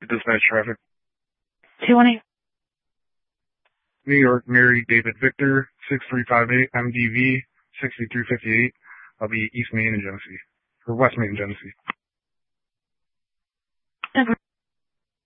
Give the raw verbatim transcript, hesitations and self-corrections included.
Dispatch traffic. two one eight. New York, Mary David Victor, six three five eight, M D V, sixty-three fifty-eight. I'll be East Main and Genesee. Or West Main and Genesee.